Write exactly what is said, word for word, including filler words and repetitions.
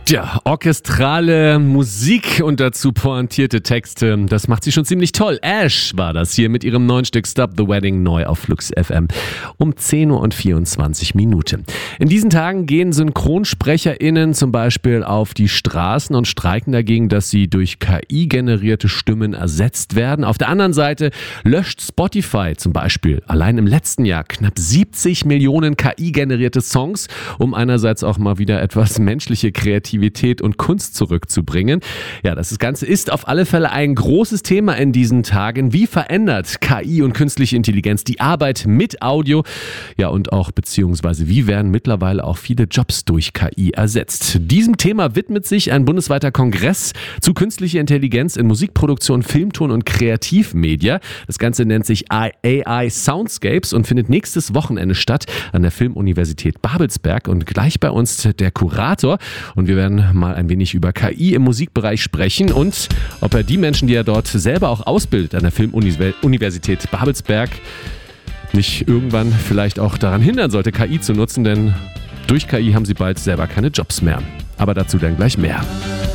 Tja, orchestrale Musik und dazu pointierte Texte, das macht sie schon ziemlich toll. Ash war das hier mit ihrem neuen Stück Stop the Wedding, neu auf Flux F M um zehn Uhr und vierundzwanzig Minuten. In diesen Tagen gehen SynchronsprecherInnen zum Beispiel auf die Straßen und streiken dagegen, dass sie durch K I-generierte Stimmen ersetzt werden. Auf der anderen Seite löscht Spotify zum Beispiel allein im letzten Jahr knapp siebzig Millionen K I-generierte Songs, um einerseits auch mal wieder etwas menschliche Kreativität und Kunst zurückzubringen. Ja, das Ganze ist auf alle Fälle ein großes Thema in diesen Tagen. Wie verändert K I und künstliche Intelligenz die Arbeit mit Audio? Ja, und auch beziehungsweise wie werden mittlerweile auch viele Jobs durch K I ersetzt? Diesem Thema widmet sich ein bundesweiter Kongress zu künstlicher Intelligenz in Musikproduktion, Filmton und Kreativmedia. Das Ganze nennt sich A I Soundscapes und findet nächstes Wochenende statt an der Filmuniversität Babelsberg. Und gleich bei uns der Kurator. Und wir werden mal ein wenig über K I im Musikbereich sprechen und ob er die Menschen, die er dort selber auch ausbildet an der Filmuniversität Babelsberg, nicht irgendwann vielleicht auch daran hindern sollte, K I zu nutzen, denn durch K I haben sie bald selber keine Jobs mehr. Aber dazu dann gleich mehr.